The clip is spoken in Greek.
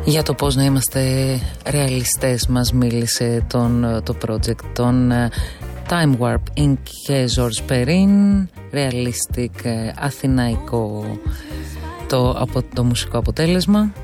Για το πώς να είμαστε ρεαλιστές μας μίλησε το project των Time Warp Inc. και George Perrin. Realistic, αθηναϊκό το μουσικό αποτέλεσμα.